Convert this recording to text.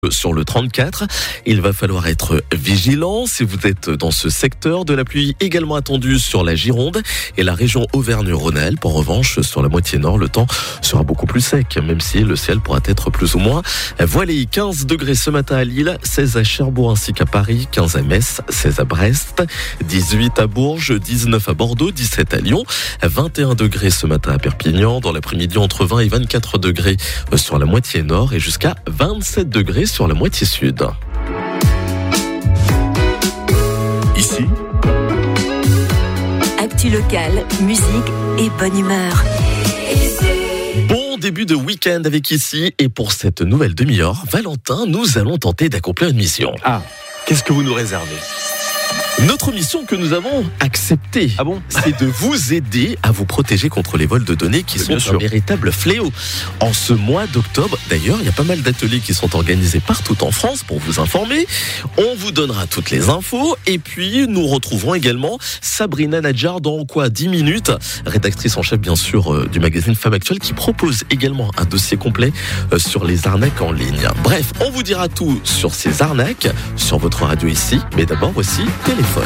Sur le 34, il va falloir être vigilant si vous êtes dans ce secteur. De la pluie également attendue sur la Gironde et la région Auvergne-Rhône-Alpes. En revanche, sur la moitié nord, le temps sera beaucoup plus sec, même si le ciel pourra être plus ou moins voilé. 15 degrés ce matin à Lille, 16 à Cherbourg ainsi qu'à Paris, 15 à Metz, 16 à Brest, 18 à Bourges, 19 à Bordeaux, 17 à Lyon, 21 degrés ce matin à Perpignan. Dans l'après-midi, entre 20 et 24 degrés sur la moitié nord et jusqu'à 27 degrés sur la moitié sud. Ici, actu locale, musique et bonne humeur. Bon début de week-end avec Ici, et pour cette nouvelle demi-heure, Valentin, nous allons tenter d'accomplir une mission. Ah, qu'est-ce que vous nous réservez ? Notre mission que nous avons acceptée, Ah bon ? c'est de vous aider à vous protéger contre les vols de données qui sont un véritable fléau. En ce mois d'octobre, d'ailleurs, il y a pas mal d'ateliers qui sont organisés partout en France pour vous informer. On vous donnera toutes les infos et puis nous retrouverons également Sabrina Nadjar dans 10 minutes, rédactrice en chef bien sûr du magazine Femme Actuelle, qui propose également un dossier complet sur les arnaques en ligne. Bref, on vous dira tout sur ces arnaques sur votre radio Ici, mais d'abord voici Téléphone.